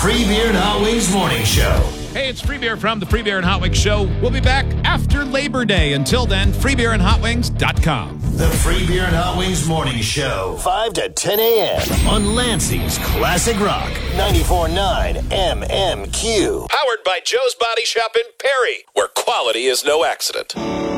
Free Beer and Hot Wings Morning Show. Hey, it's Free Beer from the Free Beer and Hot Wings Show. We'll be back after Labor Day. Until then, freebeerandhotwings.com. The Free Beer and Hot Wings Morning Show. 5 to 10 a.m. on Lansing's Classic Rock. 94.9 MMQ. Powered by Joe's Body Shop in Perry, where quality is no accident.